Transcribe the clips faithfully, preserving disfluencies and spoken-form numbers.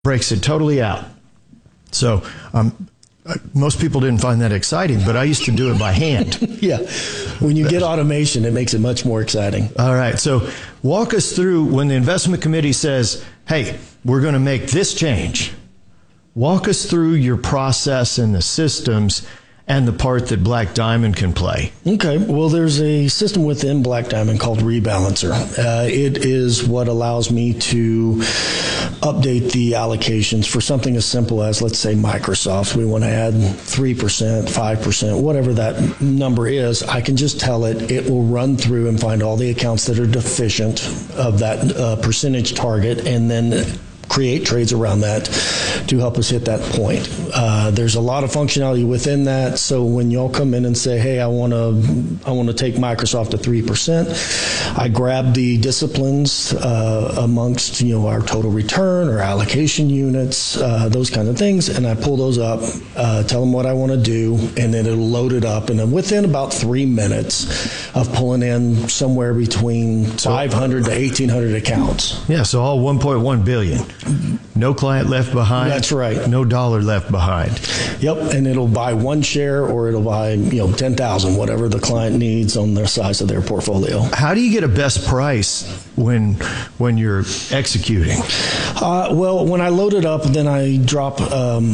breaks it totally out. So um, most people didn't find that exciting, but I used to do it by hand. Yeah. When you get automation, it makes it much more exciting. All right. So walk us through when the investment committee says, hey, we're going to make this change. Walk us through your process and the systems and the part that Black Diamond can play. Okay. Well, there's a system within Black Diamond called Rebalancer. Uh, it is what allows me to update the allocations for something as simple as, let's say, Microsoft. We want to add three percent, five percent, whatever that number is. I can just tell it. It will run through and find all the accounts that are deficient of that uh, percentage target, and then create trades around that to help us hit that point. Uh, there's a lot of functionality within that. So when y'all come in and say, hey, I want to I want to take Microsoft to three percent, I grab the disciplines uh, amongst, you know, our total return or allocation units, uh, those kind of things, and I pull those up, uh, tell them what I want to do, and then it'll load it up. And then within about three minutes of pulling in somewhere between five hundred to eighteen hundred accounts. Yeah, so all one point one billion. No client left behind. That's right. No dollar left behind. Yep, and it'll buy one share or it'll buy, you know, ten thousand, whatever the client needs on their size of their portfolio. How do you get a best price when when you're executing? Uh, well, when I load it up, then I drop, um,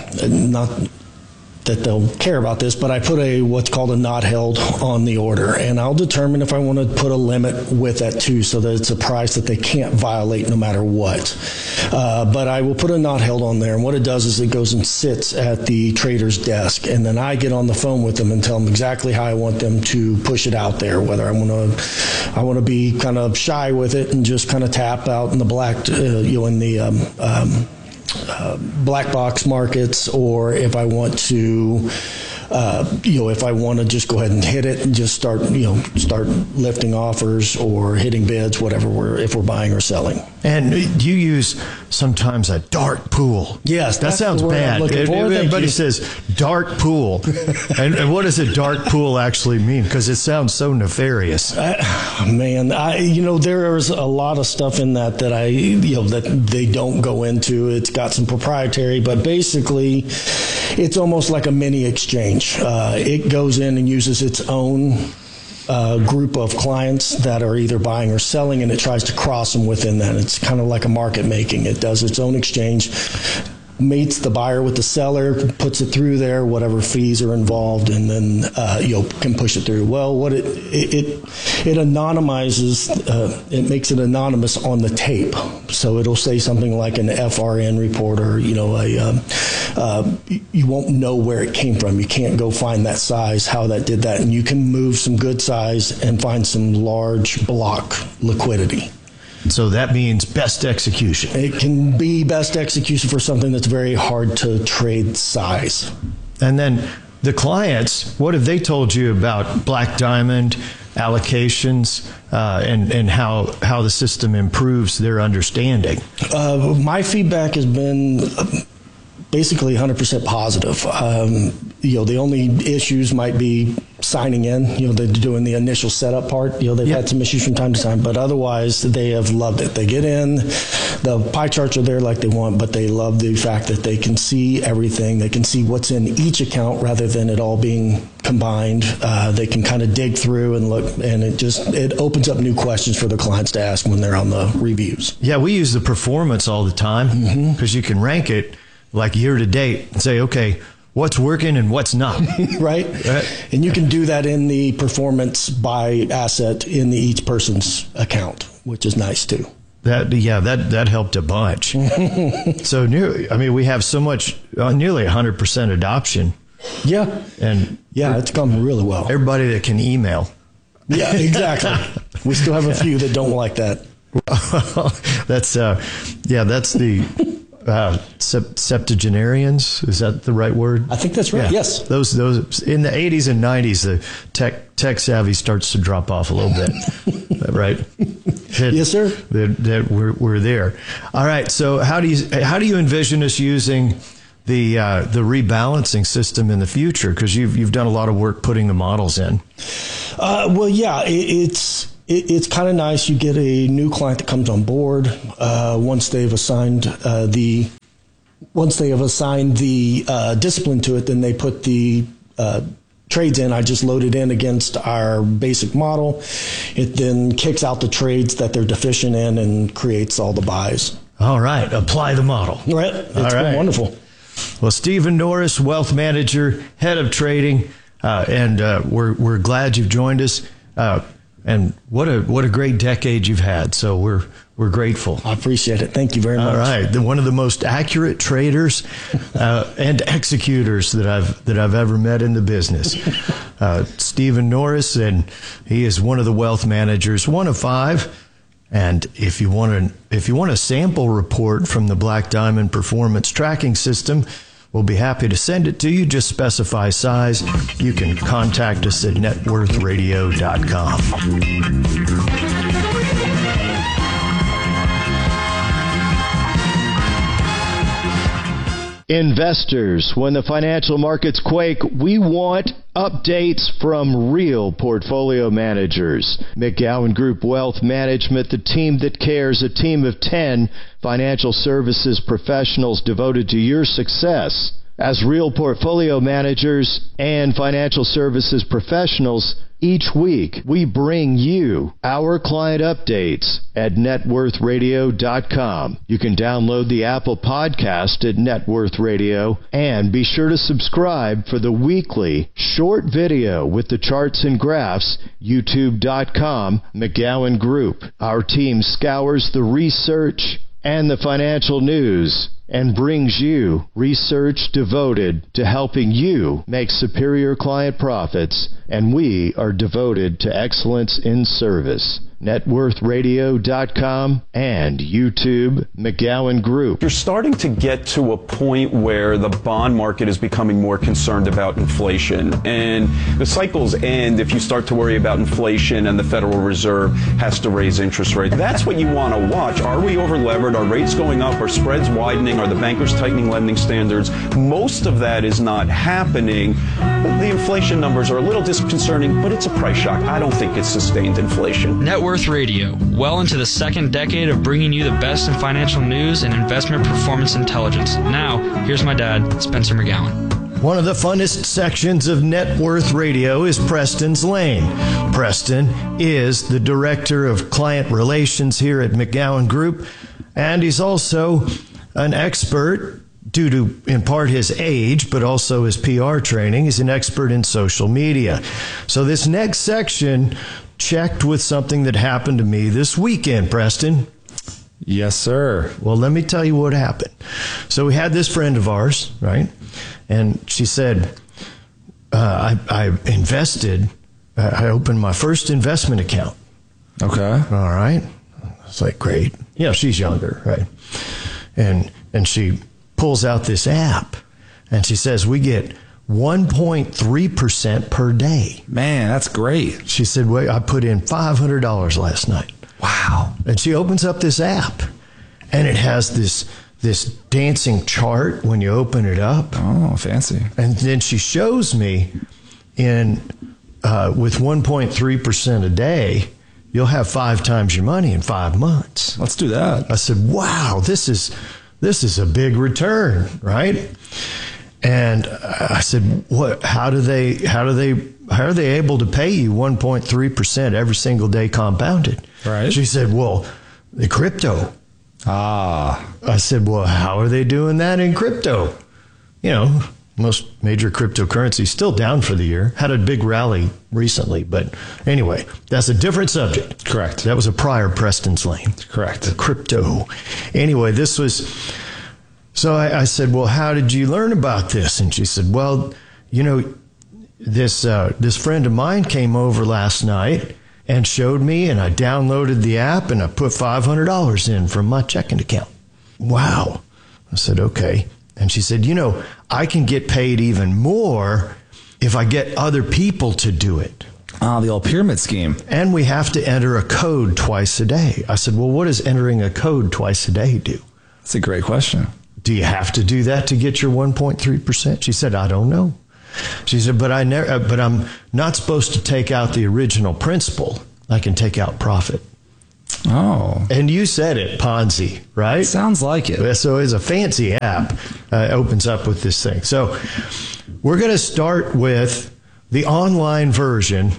not that they'll care about this, but I put a what's called a not held on the order, and I'll determine if I want to put a limit with that too, so that it's a price that they can't violate no matter what. Uh, but I will put a not held on there, and what it does is it goes and sits at the trader's desk, and then I get on the phone with them and tell them exactly how I want them to push it out there. Whether I want to, I want to be kind of shy with it and just kind of tap out in the black, uh, you know, in the um, um, Uh, black box markets, or if I want to, uh, you know, if I want to just go ahead and hit it and just start, you know, start lifting offers or hitting bids, whatever we're, if we're buying or selling. And you use sometimes a dark pool. Yes, that sounds bad. It, everybody says dark pool, and, and what does a dark pool actually mean? Because it sounds so nefarious. Uh, man, I you know there's a lot of stuff in that that I you know that they don't go into. It's got some proprietary, but basically, it's almost like a mini exchange. Uh, it goes in and uses its own Uh, group of clients that are either buying or selling, and it tries to cross them within that. It's kind of like a market making. It does its own exchange, meets the buyer with the seller, puts it through there, whatever fees are involved, and then uh, you know can push it through. Well, what it it it, it anonymizes, uh, it makes it anonymous on the tape, so it'll say something like an F R N report, or you know a um, uh, you won't know where it came from. You can't go find that size, how that did that, and you can move some good size and find some large block liquidity. So that means best execution. It can be best execution for something that's very hard to trade size. And then the clients, what have they told you about Black Diamond allocations uh, and, and how, how the system improves their understanding? Uh, my feedback has been basically one hundred percent positive. Um, you know, the only issues might be signing in. You know, they're doing the initial setup part. You know, they've yep. had some issues from time to time, but otherwise they have loved it. They get in, the pie charts are there like they want, but they love the fact that they can see everything. They can see what's in each account rather than it all being combined. Uh, they can kind of dig through and look, and it just it opens up new questions for the clients to ask when they're on the reviews. Yeah, we use the performance all the time because mm-hmm. you can rank it like year to date and say, okay, what's working and what's not. Right? right? And you can do that in the performance by asset in the each person's account, which is nice too. That yeah, that that helped a bunch. So nearly, I mean, we have so much, uh, nearly one hundred percent adoption. Yeah, and yeah, it's gone really well. Everybody that can email. Yeah, exactly. We still have a few that don't like that. that's uh, yeah, that's the. Uh, septuagenarians, is that the right word? I think that's right. Yeah. Yes. Those those in the eighties and nineties, the tech tech savvy starts to drop off a little bit, right? That, yes, sir. That, that we're we're there. All right. So how do you how do you envision us using the uh, the rebalancing system in the future? Because you've you've done a lot of work putting the models in. Uh, well, yeah, it, it's. it, it's kind of nice. You get a new client that comes on board uh, once they've assigned uh, the once they have assigned the uh, discipline to it. Then they put the uh, trades in. I just load it in against our basic model. It then kicks out the trades that they're deficient in and creates all the buys. All right, apply the model. Right, it's all right. been wonderful. Well, Stephen Norris, wealth manager, head of trading, uh, and uh, we're we're glad you've joined us. Uh, and what a what a great decade you've had. So we're we're grateful. I appreciate it. Thank you very much. All right, the, one of the most accurate traders uh, and executors that I've that I've ever met in the business, uh, Stephen Norris, and he is one of the wealth managers, one of five. And if you want to, if you want a sample report from the Black Diamond Performance Tracking System, we'll be happy to send it to you. Just specify size. You can contact us at net worth radio dot com. Investors, when the financial markets quake, we want updates from real portfolio managers. McGowan Group Wealth Management, the team that cares, a team of ten financial services professionals devoted to your success. As real portfolio managers and financial services professionals, each week we bring you our client updates at net worth radio dot com. You can download the Apple Podcast at Net Worth Radio, and be sure to subscribe for the weekly short video with the charts and graphs, youtube dot com, McGowan Group. Our team scours the research and the financial news and brings you research devoted to helping you make superior client profits, and we are devoted to excellence in service. net worth radio dot com and YouTube, McGowan Group. You're starting to get to a point where the bond market is becoming more concerned about inflation, and the cycles end if you start to worry about inflation and the Federal Reserve has to raise interest rates. That's what you want to watch. Are we over-levered? Are rates going up? Are spreads widening? Are the bankers tightening lending standards? Most of that is not happening. The inflation numbers are a little disconcerting, but it's a price shock. I don't think it's sustained inflation. Net Worth Radio, well into the second decade of bringing you the best in financial news and investment performance intelligence. Now, here's my dad, Spencer McGowan. One of the funnest sections of Net Worth Radio is Preston's Lane. Preston is the Director of Client Relations here at McGowan Group, and he's also an expert, due to, in part, his age, but also his P R training. He's an expert in social media. So this next section checked with something that happened to me this weekend, Preston. Yes, sir. Well, let me tell you what happened. So we had this friend of ours, right? And she said, uh, I, I invested, uh, I opened my first investment account. Okay. All right. I was like, great. Yeah, she's younger, right? And and she pulls out this app, and she says, we get one point three percent per day. Man, that's great. She said, wait, I put in five hundred dollars last night. Wow. And she opens up this app, and it has this this dancing chart when you open it up. Oh, fancy. And then she shows me in uh, with one point three percent a day, you'll have five times your money in five months. Let's do that. I said, wow, this is this is a big return, right? And I said, what, how do they, how do they, how are they able to pay you one point three percent every single day compounded? Right. She said, well, the crypto. Ah. I said, well, how are they doing that in crypto? You know, most major cryptocurrencies still down for the year. Had a big rally recently, but anyway, that's a different subject. Correct. That was a prior Preston's Lane. Correct. Crypto. Anyway, this was, so I, I said, well, how did you learn about this? And she said, well, you know, this, uh, this friend of mine came over last night and showed me, and I downloaded the app and I put five hundred dollars in from my checking account. Wow. I said, okay. And she said, you know, I can get paid even more if I get other people to do it. Ah, the old pyramid scheme. And we have to enter a code twice a day. I said, well, what does entering a code twice a day do? That's a great question. Do you have to do that to get your one point three percent? She said, I don't know. She said, but I never, but I'm not supposed to take out the original principal. I can take out profit. Oh. And you said it, Ponzi, right? Sounds like it. So it's a fancy app uh, opens up with this thing. So we're going to start with the online version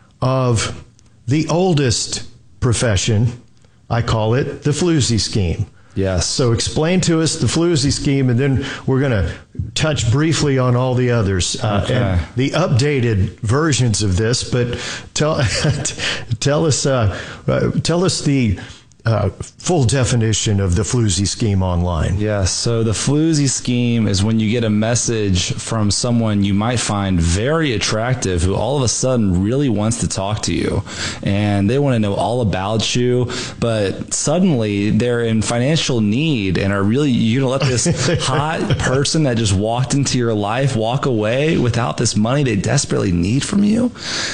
of the oldest profession. I call it the floozy scheme. Yes. So explain to us the floozy scheme, and then we're going to touch briefly on all the others uh, Okay. and the updated versions of this. But tell tell us uh, uh, tell us the uh, full definition of the floozy scheme online. Yes. So the floozy scheme is when you get a message from someone you might find very attractive who all of a sudden really wants to talk to you, and they want to know all about you, but suddenly they're in financial need and are really, you're going to let this hot person that just walked into your life walk away without this money they desperately need from you.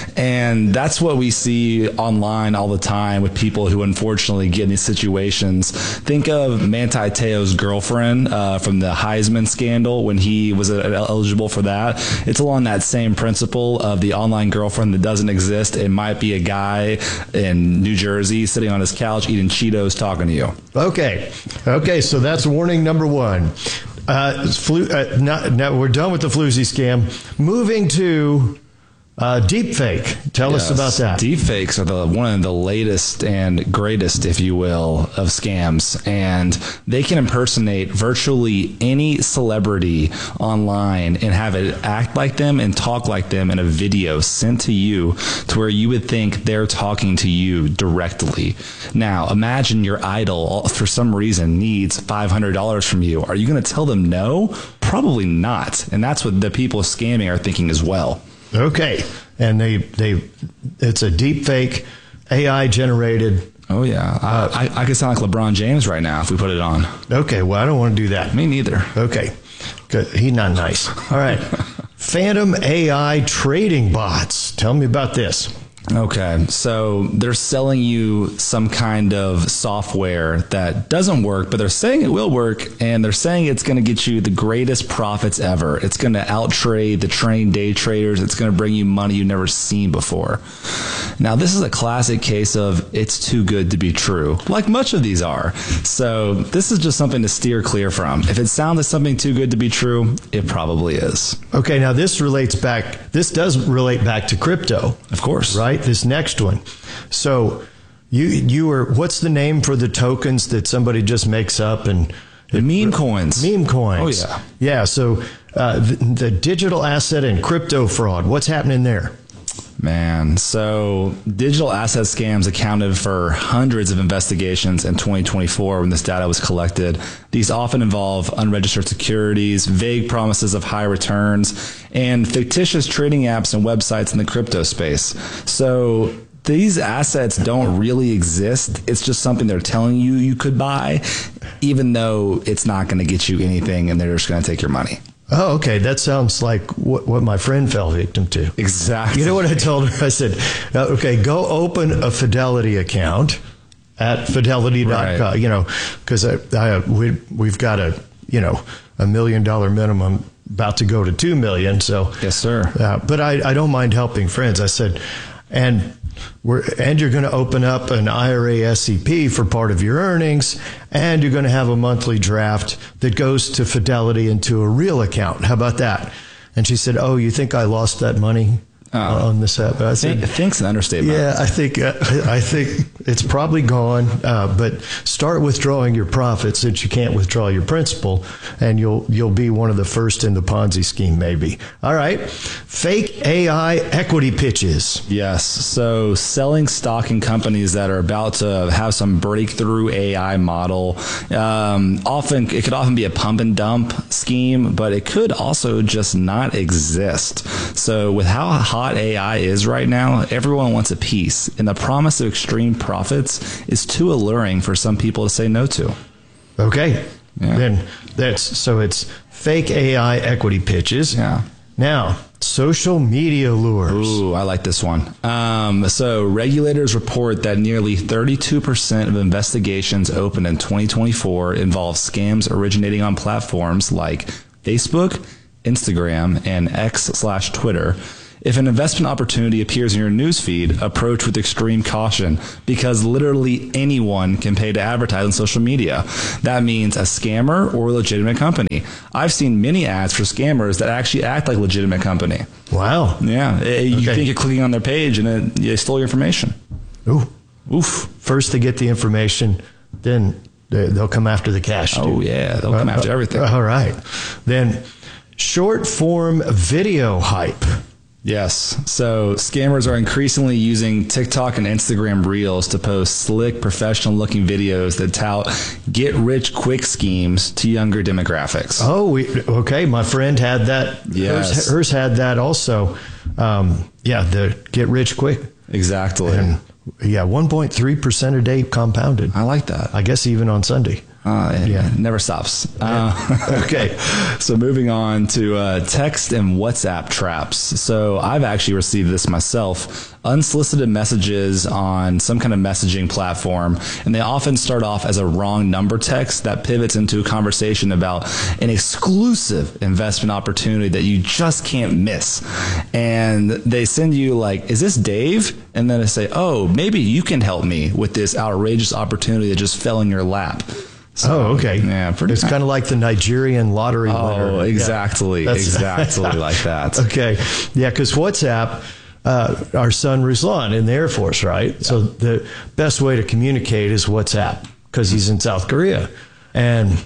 And that's what we see online all the time with people who unfortunately get in these situations. Think of Manti Te'o's girlfriend uh, from the Heisman scandal when he was uh, eligible for that. It's along that same principle of the online girlfriend that doesn't exist. It might be a guy in New Jersey sitting on his couch eating Cheetos talking to you. Okay. Okay, so that's warning number one. Uh, flu, uh, not, now we're done with the floozy scam. Moving to uh, deepfake. Tell us about that. Deepfakes are the one of the latest and greatest, if you will, of scams, and they can impersonate virtually any celebrity online and have it act like them and talk like them in a video sent to you to where you would think they're talking to you directly. Now, imagine your idol, for some reason, needs five hundred dollars from you. Are you going to tell them no? Probably not. And that's what the people scamming are thinking as well. Okay. And they, they, it's a deep fake, A I generated. Oh, yeah. I, I, I could sound like LeBron James right now if we put it on. Okay. Well, I don't want to do that. Me neither. Okay. Good. He's not nice. All right. Phantom A I trading bots. Tell me about this. Okay, so they're selling you some kind of software that doesn't work, but they're saying it will work, and they're saying it's going to get you the greatest profits ever. It's going to outtrade the trained day traders. It's going to bring you money you've never seen before. Now, this is a classic case of it's too good to be true, like much of these are. So this is just something to steer clear from. If it sounds like something too good to be true, it probably is. Okay, now this relates back, this does relate back to crypto. Of course. Right? This next one. So you you were, what's the name for the tokens that somebody just makes up? And The meme coins. Meme coins. Oh, yeah. Yeah, so uh, the, the digital asset and crypto fraud, what's happening there? Man, so digital asset scams accounted for hundreds of investigations in twenty twenty-four when this data was collected. These often involve unregistered securities, vague promises of high returns, and fictitious trading apps and websites in the crypto space. So these assets don't really exist. It's just something they're telling you you could buy, even though it's not going to get you anything and they're just going to take your money. Oh, okay. That sounds like what, what my friend fell victim to. Exactly. You know what I told her? I said, uh, okay, go open a Fidelity account at fidelity dot com, Right. you know, because I, I, we, we've got a, you know, a million dollar minimum about to go to two million. So, Yes, sir. uh, but I, I don't mind helping friends. I said, and we're, and you're going to open up an I R A S E P for part of your earnings, and you're going to have a monthly draft that goes to Fidelity into a real account. How about that? And she said, oh, you think I lost that money Oh. on this app? I said, Th- Think's an understatement. yeah, I think uh, I think it's probably gone. Uh, but start withdrawing your profits since you can't withdraw your principal, and you'll you'll be one of the first in the Ponzi scheme, maybe. All right, fake A I equity pitches. Yes. So selling stock in companies that are about to have some breakthrough A I model. Um, often it could often be a pump and dump scheme, but it could also just not exist. So with how hot A I is right now, everyone wants a piece, and the promise of extreme profits is too alluring for some people to say no to. Okay, Yeah. then that's so it's fake A I equity pitches. Yeah. Now, social media lures. Ooh, I like this one. Um, so regulators report that nearly thirty-two percent of investigations opened in twenty twenty-four involve scams originating on platforms like Facebook, Instagram, and X slash Twitter. If an investment opportunity appears in your newsfeed, approach with extreme caution because literally anyone can pay to advertise on social media. That means a scammer or a legitimate company. I've seen many ads for scammers that actually act like a legitimate company. Wow. Yeah. You Okay. think you're clicking on their page and it, they stole your information. Ooh. Oof. First they get the information, then they- they'll come after the cash. too. Oh, yeah. They'll come after everything. All right. Then short form video hype. Yes. So scammers are increasingly using TikTok and Instagram Reels to post slick, professional-looking videos that tout get-rich-quick schemes to younger demographics. Oh, we, okay. My friend had that. Yes. Hers, hers had that also. Um, yeah, the get rich quick. Exactly. And yeah, one point three percent a day compounded. I like that. I guess even on Sunday. Uh, it Yeah. never stops. Uh, Okay. So moving on to uh, text and WhatsApp traps. So I've actually received this myself. Unsolicited messages on some kind of messaging platform, and they often start off as a wrong number text that pivots into a conversation about an exclusive investment opportunity that you just can't miss. And they send you like, is this Dave? And then they say, oh, maybe you can help me with this outrageous opportunity that just fell in your lap. So, Oh, okay. Yeah, pretty It's kind of like the Nigerian lottery winner. Oh, exactly. Yeah. That's- Exactly like that. Okay. Yeah, because WhatsApp, uh, our son Ruslan in the Air Force, right? Yeah. So the best way to communicate is WhatsApp because he's in South Korea. And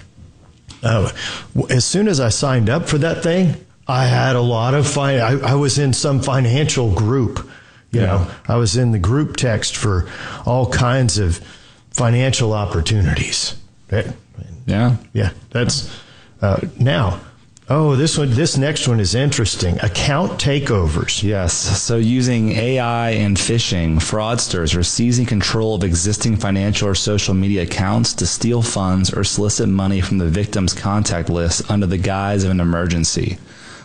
uh, as soon as I signed up for that thing, I had a lot of fin- I, I was in some financial group. You Yeah. know, I was in the group text for all kinds of financial opportunities. Right? Yeah. Yeah, that's uh, now. Oh, this one, this next one is interesting. Account takeovers. Yes. So using A I and phishing, fraudsters are seizing control of existing financial or social media accounts to steal funds or solicit money from the victim's contact list under the guise of an emergency.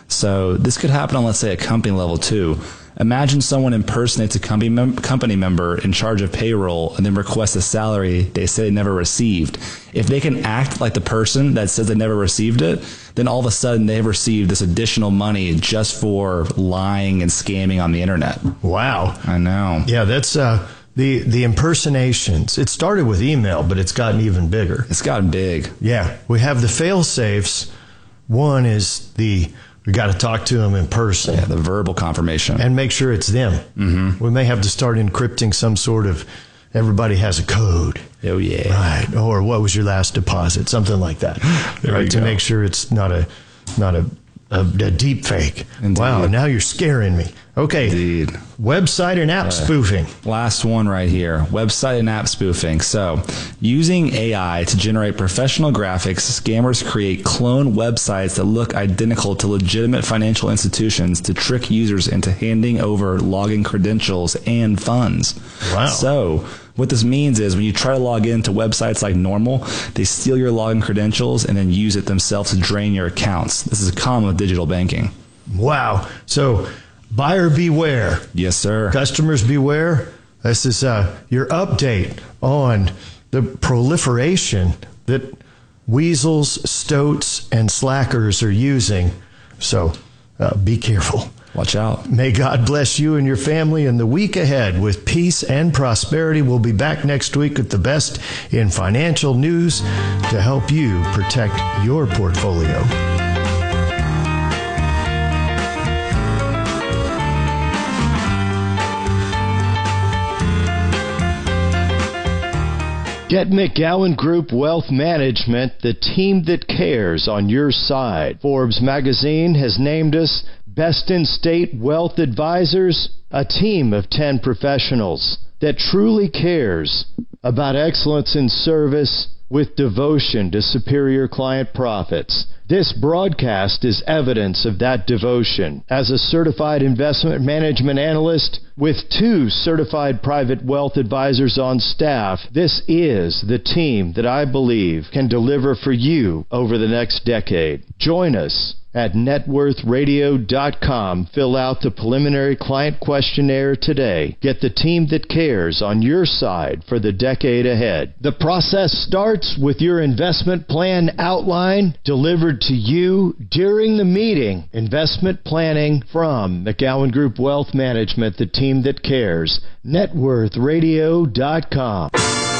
So this could happen on, let's say, a company level too. Imagine someone impersonates a company, mem- company member in charge of payroll and then requests a salary they say they never received. If they can act like the person that says they never received it, then all of a sudden they've received this additional money just for lying and scamming on the internet. Wow. I know. Yeah, that's uh, the the impersonations. It started with email, but it's gotten even bigger. It's gotten big. Yeah, we have the fail safes. One is the we got to talk to them in person. Yeah, the verbal confirmation. And make sure it's them. Mm-hmm. We may have to start encrypting some sort of, everybody has a code. Oh, yeah. Right. Or what was your last deposit? Something like that. There right. you To go. make sure it's not a, not a, a, a deep fake. Indeed. Wow. Now you're scaring me. Okay. Indeed. Website and app spoofing. Last one right here, website and app spoofing. So using A I to generate professional graphics, scammers create clone websites that look identical to legitimate financial institutions to trick users into handing over login credentials and funds. Wow. So what this means is when you try to log into websites like normal, they steal your login credentials and then use it themselves to drain your accounts. This is common with digital banking. Wow. So buyer beware. Yes, sir. Customers beware. This is uh, your update on the proliferation that weasels, stoats, and slackers are using. So uh, be careful. Watch out. May God bless you and your family in the week ahead with peace and prosperity. We'll be back next week with the best in financial news to help you protect your portfolio. Get McGowan Group Wealth Management, the team that cares on your side. Forbes magazine has named us Best in State Wealth Advisors, a team of ten professionals that truly cares about excellence in service with devotion to superior client profits. This broadcast is evidence of that devotion. As a certified investment management analyst with two certified private wealth advisors on staff, this is the team that I believe can deliver for you over the next decade. Join us at net worth radio dot com. Fill out the preliminary client questionnaire today. Get the team that cares on your side for the decade ahead. The process starts with your investment plan outline delivered to you during the meeting. Investment planning from McGowan Group Wealth Management, the team that cares. net worth radio dot com.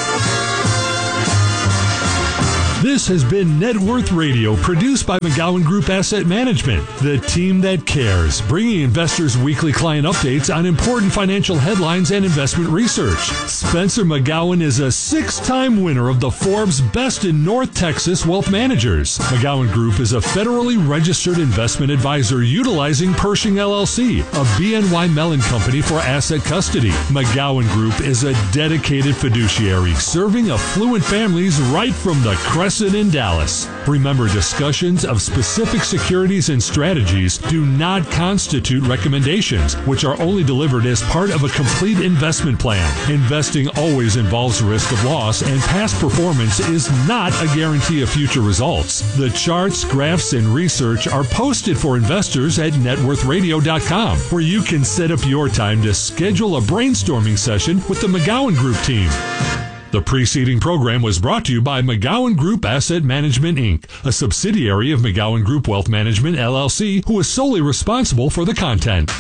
This has been Net Worth Radio, produced by McGowan Group Asset Management, the team that cares, bringing investors weekly client updates on important financial headlines and investment research. Spencer McGowan is a six-time winner of the Forbes Best in North Texas Wealth Managers. McGowan Group is a federally registered investment advisor utilizing Pershing L L C, a B N Y Mellon company for asset custody. McGowan Group is a dedicated fiduciary, serving affluent families right from the Crescent in Dallas. Remember, discussions of specific securities and strategies do not constitute recommendations, which are only delivered as part of a complete investment plan. Investing always involves risk of loss, and past performance is not a guarantee of future results. The charts, graphs, and research are posted for investors at net worth radio dot com, where you can set up your time to schedule a brainstorming session with the McGowan Group team. The preceding program was brought to you by McGowan Group Asset Management, Incorporated, a subsidiary of McGowan Group Wealth Management, L L C, who is solely responsible for the content.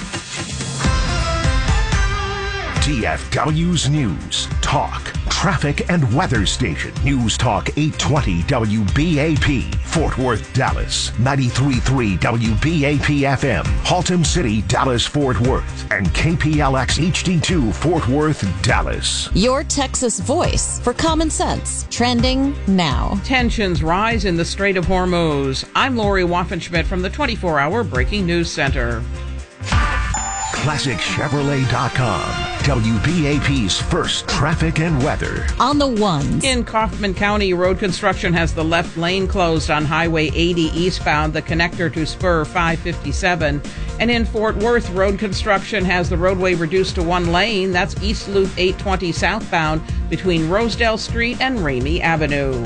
T F W's News, Talk, Traffic and Weather Station. News Talk eight twenty W B A P, Fort Worth, Dallas. ninety-three point three W B A P F M, Haltom City, Dallas, Fort Worth. And K P L X H D two, Fort Worth, Dallas. Your Texas voice for common sense. Trending now. Tensions rise in the Strait of Hormuz. I'm Lori Waffenschmidt from the twenty-four hour Breaking News Center. Classic Chevrolet dot com, W B A P's first traffic and weather. On the ones. In Kaufman County, road construction has the left lane closed on Highway eighty eastbound, the connector to Spur five fifty-seven. And in Fort Worth, road construction has the roadway reduced to one lane. That's East Loop eight twenty southbound between Rosedale Street and Ramey Avenue.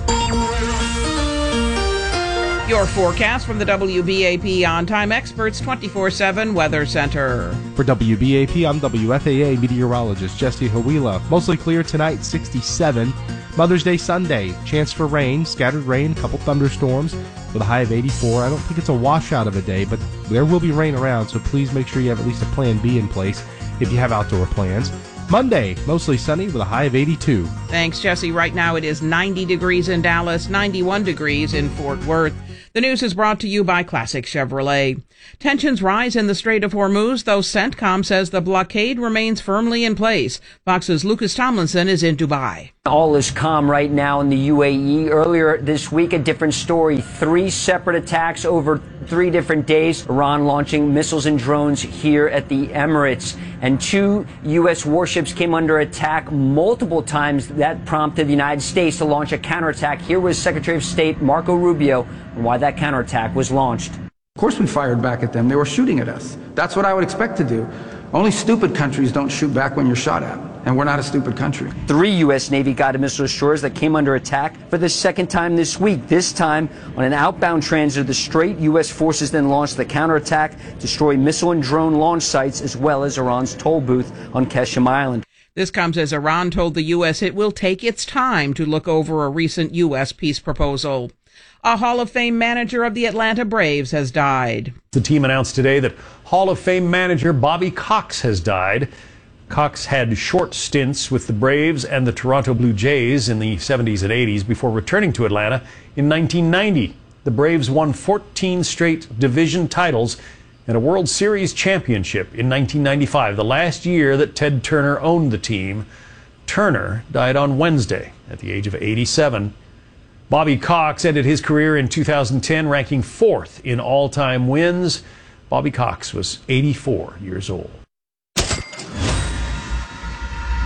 Your forecast from the W B A P On-Time Experts twenty-four seven Weather Center. For W B A P, I'm W F A A meteorologist Jesse Hawila. Mostly clear tonight, sixty-seven. Mother's Day Sunday, chance for rain, scattered rain, couple thunderstorms with a high of eighty-four. I don't think it's a washout of a day, but there will be rain around, so please make sure you have at least a plan B in place if you have outdoor plans. Monday, mostly sunny with a high of eighty-two. Thanks, Jesse. Right now it is ninety degrees in Dallas, ninety-one degrees in Fort Worth. The news is brought to you by Classic Chevrolet. Tensions rise in the Strait of Hormuz, though CENTCOM says the blockade remains firmly in place. Fox's Lucas Tomlinson is in Dubai. All is calm right now in the U A E. Earlier this week, a different story. Three separate attacks over three different days. Iran launching missiles and drones here at the Emirates. And two U S warships came under attack multiple times. That prompted the United States to launch a counterattack. Here was Secretary of State Marco Rubio on why that counterattack was launched. Of course we fired back at them. They were shooting at us. That's what I would expect to do. Only stupid countries don't shoot back when you're shot at. And we're not a stupid country. Three U S Navy guided missile destroyers that came under attack for the second time this week. This time on an outbound transit of the Strait, U S forces then launched the counterattack, destroy missile and drone launch sites, as well as Iran's toll booth on Qeshm Island. This comes as Iran told the U S it will take its time to look over a recent U S peace proposal. A Hall of Fame manager of the Atlanta Braves has died. The team announced today that Hall of Fame manager Bobby Cox has died. Cox had short stints with the Braves and the Toronto Blue Jays in the seventies and eighties before returning to Atlanta in nineteen ninety. The Braves won fourteen straight division titles and a World Series championship in nineteen ninety-five, the last year that Ted Turner owned the team. Turner died on Wednesday at the age of eighty-seven. Bobby Cox ended his career in two thousand ten, ranking fourth in all-time wins. Bobby Cox was eighty-four years old.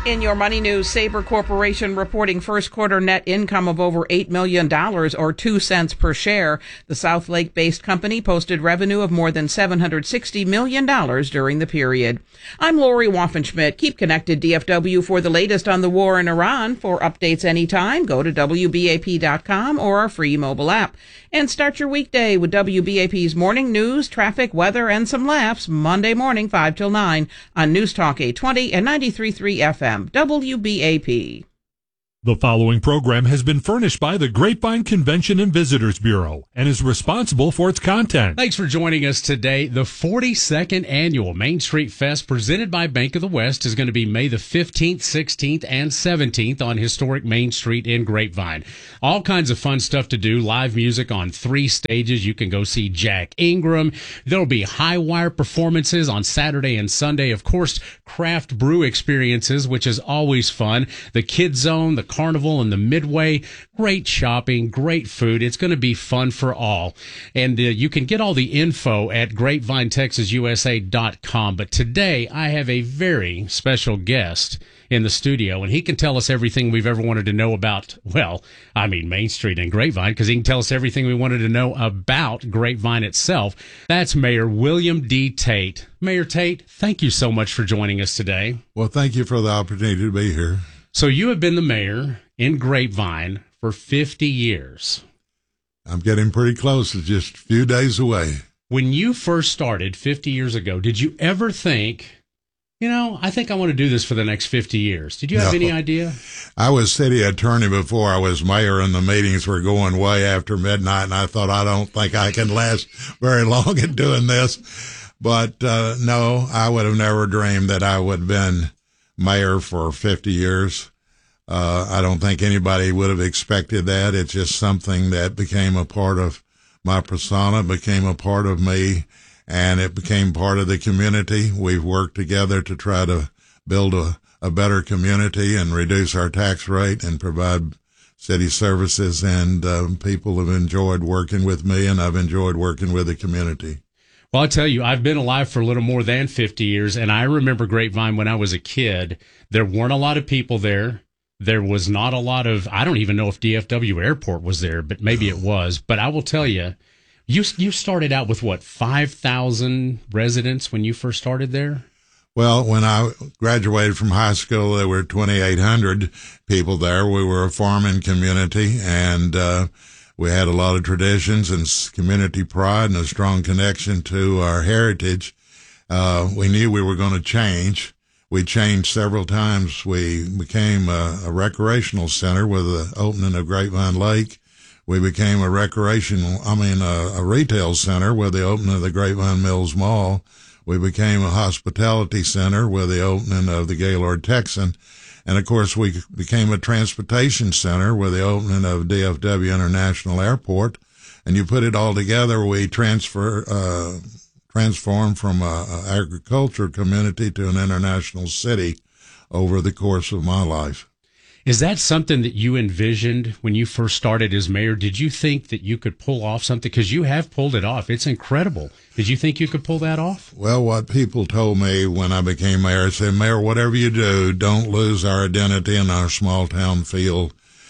In your money news, Sabre Corporation reporting first quarter net income of over eight million dollars or two cents per share. The South Lake-based company posted revenue of more than seven hundred sixty million dollars during the period. I'm Lori Waffenschmidt. Keep connected, D F W, for the latest on the war in Iran. For updates anytime, go to W B A P dot com or our free mobile app. And start your weekday with W B A P's morning news, traffic, weather, and some laughs Monday morning, five till nine on News Talk eight twenty and ninety-three point three F M. W B A P. The following program has been furnished by the Grapevine Convention and Visitors Bureau and is responsible for its content. Thanks for joining us today. The forty-second Annual Main Street Fest presented by Bank of the West is going to be May the fifteenth, sixteenth, and seventeenth on historic Main Street in Grapevine. All kinds of fun stuff to do. Live music on three stages. You can go see Jack Ingram. There'll be high wire performances on Saturday and Sunday. Of course, craft brew experiences, which is always fun. The Kids Zone, the Carnival, and the Midway. Great shopping, great food. It's going to be fun for all. And uh, you can get all the info at grapevine texas u s a dot com. But today I have a very special guest in the studio, and he can tell us everything we've ever wanted to know about, well, I mean Main Street and Grapevine, because he can tell us everything we wanted to know about Grapevine itself. That's Mayor William D. Tate. Mayor Tate, thank you so much for joining us today. Well, thank you for the opportunity to be here. So you have been the mayor in Grapevine for fifty years. I'm getting pretty close. It's just a few days away. When you first started fifty years ago, did you ever think, you know, I think I want to do this for the next fifty years? Did you have No. any idea? I was city attorney before I was mayor, and the meetings were going way after midnight, and I thought, I don't think I can last very long at doing this. But uh, no, I would have never dreamed that I would have been mayor for fifty years. Uh, I don't think anybody would have expected that. It's just something that became a part of my persona, became a part of me, and it became part of the community. We've worked together to try to build a, a better community and reduce our tax rate and provide city services, and uh, people have enjoyed working with me, and I've enjoyed working with the community. Well, I'll tell you, I've been alive for a little more than fifty years, and I remember Grapevine when I was a kid. There weren't a lot of people there. There was not a lot of, I don't even know if D F W Airport was there, but maybe it was. But I will tell you, you you started out with, what, five thousand residents when you first started there? Well, when I graduated from high school, there were twenty-eight hundred people there. We were a farming community, and uh, we had a lot of traditions and community pride and a strong connection to our heritage. Uh, we knew we were going to change. We changed several times. We became a, a recreational center with the opening of Grapevine Lake. We became a recreational, I mean, a, a retail center with the opening of the Grapevine Mills Mall. We became a hospitality center with the opening of the Gaylord Texan. And, of course, we became a transportation center with the opening of D F W International Airport. And you put it all together, we transfer, uh, transformed from an agriculture community to an international city over the course of my life. Is that something that you envisioned when you first started as mayor? Did you think that you could pull off something? Because you have pulled it off. It's incredible. Did you think you could pull that off? Well, what people told me when I became mayor, said, Mayor, whatever you do, don't lose our identity and our small town feel.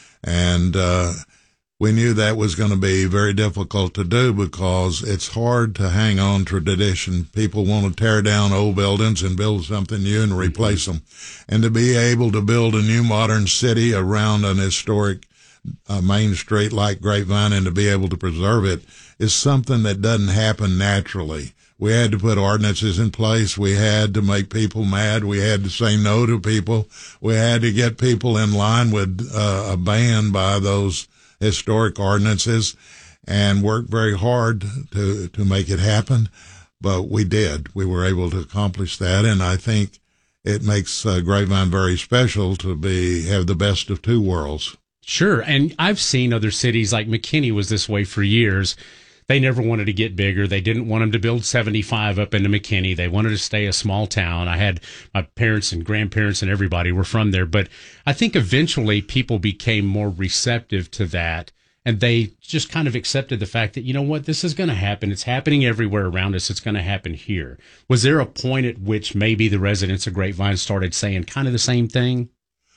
And uh, we knew that was going to be very difficult to do because it's hard to hang on to tradition. People want to tear down old buildings and build something new and replace them. And to be able to build a new modern city around an historic uh, main street like Grapevine and to be able to preserve it is something that doesn't happen naturally. We had to put ordinances in place. We had to make people mad. We had to say no to people. We had to get people in line with uh, a ban by those historic ordinances and worked very hard to, to make it happen. But we did. We were able to accomplish that. And I think it makes uh, Grapevine very special to be, have the best of two worlds. Sure. And I've seen other cities like McKinney was this way for years. They never wanted to get bigger. They didn't want them to build seventy-five up into McKinney. They wanted to stay a small town. I had my parents and grandparents and everybody were from there. But I think eventually people became more receptive to that. and they just kind of accepted the fact that, you know what, this is going to happen. It's happening everywhere around us. It's going to happen here. Was there a point at which maybe the residents of Grapevine started saying kind of the same thing?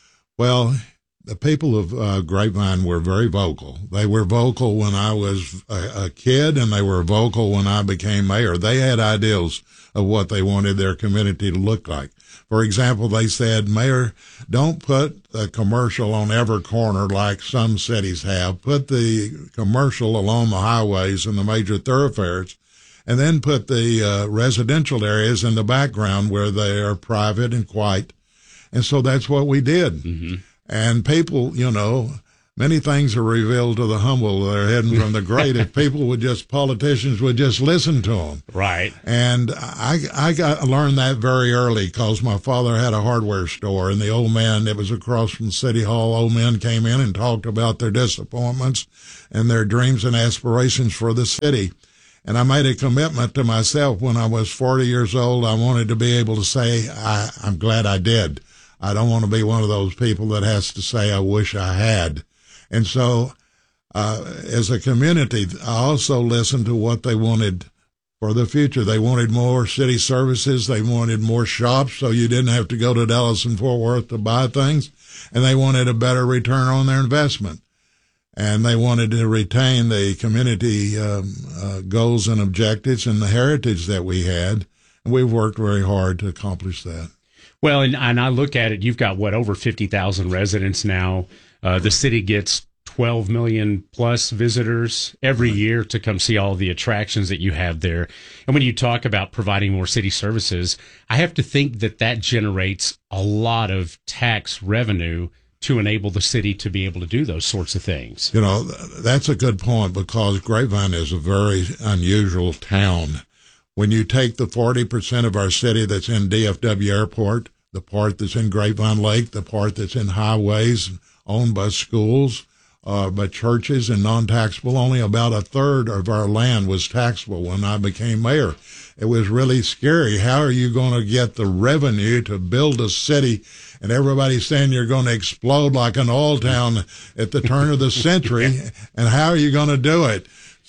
Well, the people of uh, Grapevine were very vocal. They were vocal when I was a, a kid, and they were vocal when I became mayor. They had ideals of what they wanted their community to look like. For example, they said, Mayor, don't put a commercial on every corner like some cities have. Put the commercial along the highways and the major thoroughfares, and then put the uh, residential areas in the background where they are private and quiet. And so that's what we did. Mm-hmm. And people, you know, many things are revealed to the humble. They're hidden from the great. If people would just, politicians would just listen to them. Right. And I, I got learned that very early because my father had a hardware store, and the old man that was across from City Hall, old men came in and talked about their disappointments and their dreams and aspirations for the city. And I made a commitment to myself when I was forty years old. I wanted to be able to say, I, I'm glad I did. I don't want to be one of those people that has to say, I wish I had. And so, uh, as a community, I also listened to what they wanted for the future. They wanted more city services. They wanted more shops so you didn't have to go to Dallas and Fort Worth to buy things. And they wanted a better return on their investment. And they wanted to retain the community um, uh, goals and objectives and the heritage that we had. And we've worked very hard to accomplish that. Well, and, and I look at it, you've got, what, over fifty thousand residents now. Uh, the city gets twelve million plus visitors every year to come see all the attractions that you have there. And when you talk about providing more city services, I have to think that that generates a lot of tax revenue to enable the city to be able to do those sorts of things. You know, that's a good point because Grapevine is a very unusual town. When you take the forty percent of our city that's in D F W Airport, the part that's in Grapevine Lake, the part that's in highways owned by schools, uh, by churches and non-taxable, only about a third of our land was taxable when I became mayor. It was really scary. How are you going to get the revenue to build a city? And everybody's saying you're going to explode like an oil town at the turn of the century. And how are you going to do it?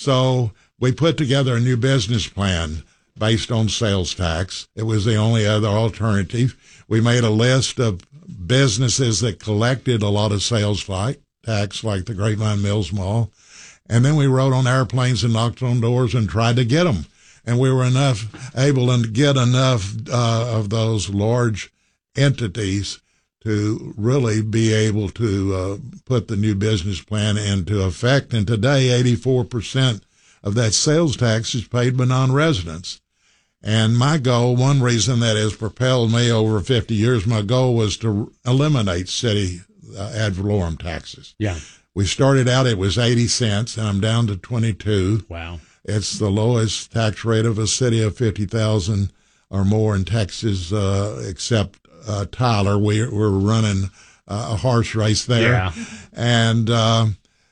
So we put together a new business plan based on sales tax. It was the only other alternative. We made a list of businesses that collected a lot of sales like, tax, like the Grapevine Mills Mall. And then we wrote on airplanes and knocked on doors and tried to get them. And we were enough able to get enough uh, of those large entities to really be able to uh, put the new business plan into effect. And today, eighty-four percent of that sales tax is paid by non-residents. And my goal, one reason that has propelled me over fifty years, my goal was to eliminate city uh, ad valorem taxes. Yeah. We started out, it was eighty cents, and I'm down to twenty-two. Wow. It's the lowest tax rate of a city of fifty thousand or more in Texas, uh, except uh, Tyler. We, we're running uh, a horse race there. Yeah. And, uh,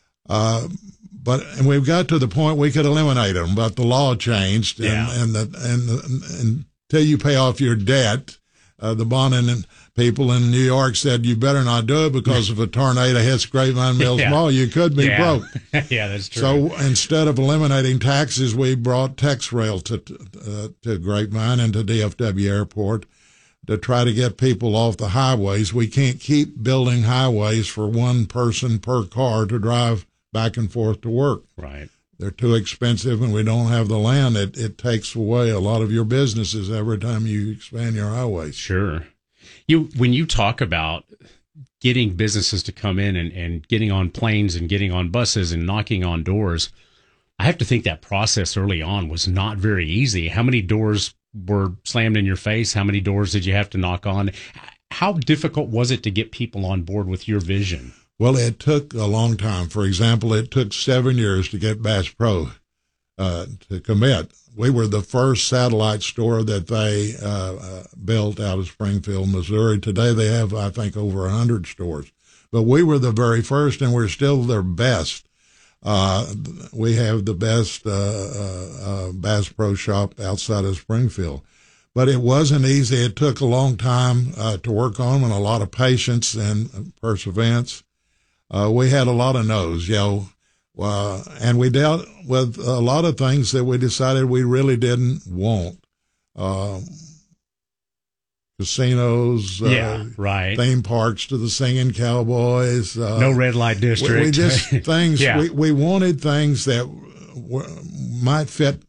uh, But and we've got to the point we could eliminate them, but the law changed, and Yeah. and, the, and, the, and until you pay off your debt, uh, the bonding people in New York said you better not do it because if a tornado hits Grapevine Mills Yeah. Mall, you could be Yeah. broke. Yeah, that's true. So instead of eliminating taxes, we brought TexRail to uh, to Grapevine and to D F W Airport to try to get people off the highways. We can't keep building highways for one person per car to drive back and forth to work. Right. They're too expensive, and we don't have the land. It it takes away a lot of your businesses every time you expand your highways. Sure. You when you talk about getting businesses to come in and, and getting on planes and getting on buses and knocking on doors, I have to think that process early on was not very easy. How many doors were slammed in your face? How many doors did you have to knock on? How difficult was it to get people on board with your vision? Well, it took a long time. For example, it took seven years to get Bass Pro uh, to commit. We were the first satellite store that they uh, uh, built out of Springfield, Missouri. Today they have, I think, over one hundred stores. But we were the very first, and we're still their best. Uh, we have the best uh, uh, uh, Bass Pro shop outside of Springfield. But it wasn't easy. It took a long time uh, to work on and a lot of patience and perseverance. Uh, we had a lot of no's. You know, Uh, and we dealt with a lot of things that we decided we really didn't want. Uh, casinos, yeah, uh, right. theme parks to the Singing Cowboys. Uh, no red light district. We, we just things, yeah. we, we wanted things that were, might fit